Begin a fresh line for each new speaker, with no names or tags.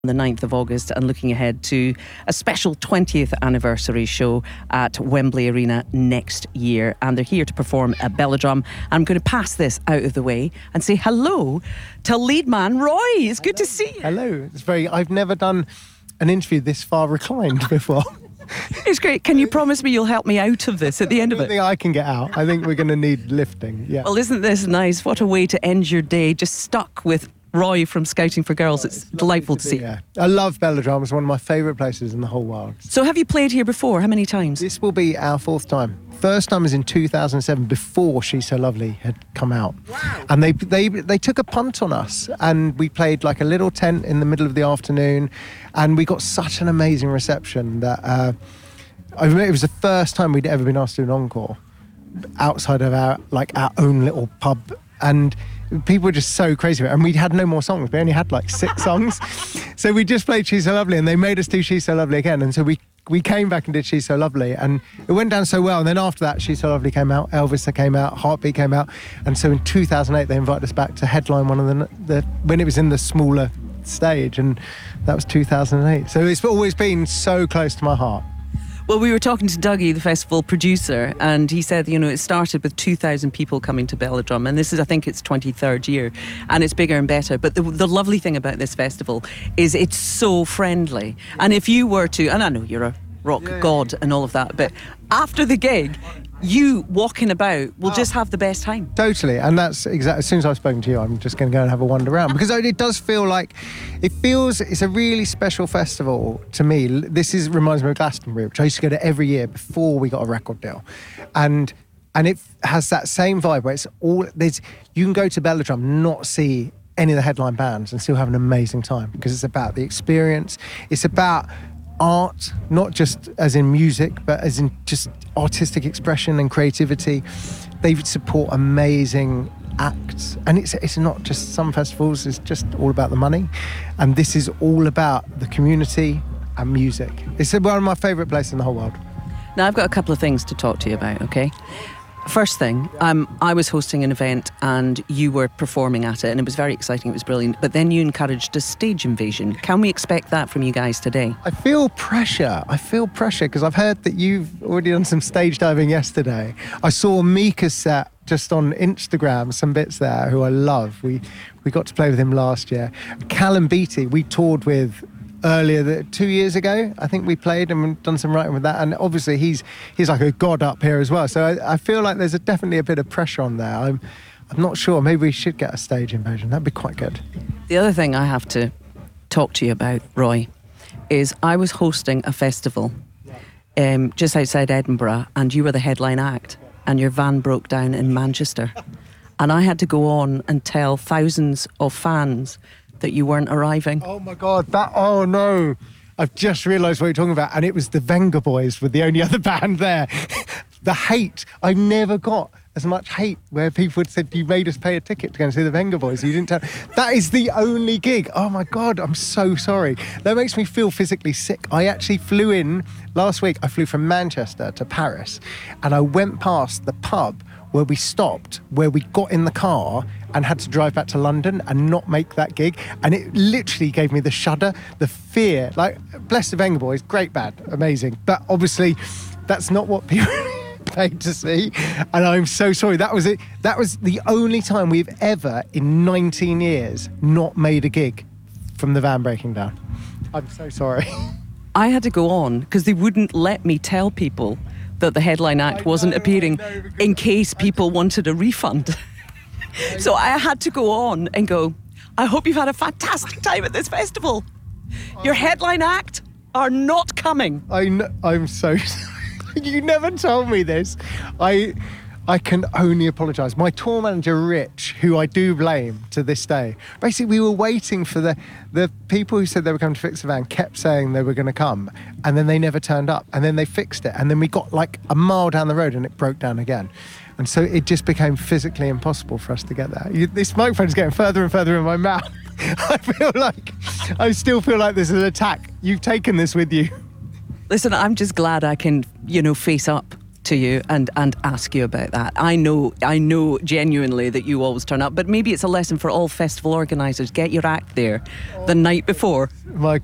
the 9th of August and looking ahead to a special 20th anniversary show at Wembley Arena next year. And they're here to perform at Belladrum. I'm going to pass this out of the way and say hello to lead man Roy. It's good to see you.
Hello. I've never done an interview this far reclined before.
It's great. Can you promise me you'll help me out of this at the end of it?
I think I can get out. I think we're going to need lifting. Yeah.
Well, isn't this nice? What a way to end your day, just stuck with Roy from Scouting for Girls. It's delightful to see.
Yeah. I love Belladrum. It's one of my favourite places in the whole world.
So have you played here before? How many times?
This will be our fourth time. First time was in 2007, before She's So Lovely had come out. Wow. And they took a punt on us, and we played like a little tent in the middle of the afternoon, and we got such an amazing reception that it was the first time we'd ever been asked to do an encore outside of our own little pub, and people were just so crazy. And we had no more songs. We only had like 6 songs. So we just played She's So Lovely, and they made us do She's So Lovely again. And so we came back and did She's So Lovely, and it went down so well. And then after that, She's So Lovely came out, Elvis came out, Heartbeat came out. And so in 2008, they invited us back to headline one of the when it was in the smaller stage. And that was 2008. So it's always been so close to my heart.
Well, we were talking to Dougie, the festival producer, and he said, it started with 2,000 people coming to Belladrum, and this is, I think, its 23rd year, and it's bigger and better. But the lovely thing about this festival is it's so friendly. And if you were to, and I know you're a rock god and all of that, but after the gig, you walking about will just have the best time.
Totally. And that's exactly, as soon as I've spoken to you, I'm just going to go and have a wander around, because it does feel like, it's a really special festival to me. This reminds me of Glastonbury, which I used to go to every year before we got a record deal. And it has that same vibe where you can go to Belladrum, not see any of the headline bands, and still have an amazing time, because it's about the experience. It's about art, not just as in music, but as in just artistic expression and creativity. They support amazing acts, and it's not just some festivals, it's just all about the money, and this is all about the community and music. It's one of my favourite places in the whole world.
Now, I've got a couple of things to talk to you about, okay? First thing, I was hosting an event and you were performing at it, and it was very exciting, it was brilliant, but then you encouraged a stage invasion. Can we expect that from you guys today?
I feel pressure because I've heard that you've already done some stage diving yesterday. I saw Mika's set just on Instagram, some bits there, who I love. We got to play with him last year. Callum Beattie, we toured with earlier, 2 years ago, I think we played and done some writing with that, and obviously he's like a god up here as well, so I feel like there's definitely a bit of pressure on there. I'm not sure, maybe we should get a stage invasion, that'd be quite good.
The other thing I have to talk to you about, Roy, is I was hosting a festival just outside Edinburgh, and you were the headline act, and your van broke down in Manchester, and I had to go on and tell thousands of fans that you weren't arriving.
Oh my God, oh no. I've just realised what you're talking about, and it was the Vengaboys were the only other band there. The hate, I never got as much hate where people had said, you made us pay a ticket to go and see the Vengaboys. You didn't tell. That is the only gig. Oh my God, I'm so sorry. That makes me feel physically sick. I actually flew in last week. I flew from Manchester to Paris, and I went past the pub where we stopped, where we got in the car and had to drive back to London and not make that gig. And it literally gave me the shudder, the fear. Like, bless the Vengaboys, great band, amazing. But obviously, that's not what people paid to see. And I'm so sorry. That was it. That was the only time we've ever, in 19 years, not made a gig from the van breaking down. I'm so sorry.
I had to go on because they wouldn't let me tell people that the headline act wasn't appearing in case people wanted a refund. So I had to go on and go, I hope you've had a fantastic time at this festival. Your headline act are not coming.
I'm so sorry. You never told me this. I can only apologise. My tour manager, Rich, who I do blame to this day, basically we were waiting for the people who said they were coming to fix the van, kept saying they were going to come, and then they never turned up, and then they fixed it, and then we got like a mile down the road and it broke down again. And so it just became physically impossible for us to get there. This microphone's getting further and further in my mouth. I still feel like this is an attack. You've taken this with you.
Listen, I'm just glad I can, face up to you and ask you about that. I know genuinely that you always turn up, but maybe it's a lesson for all festival organisers. Get your act there the night before.
My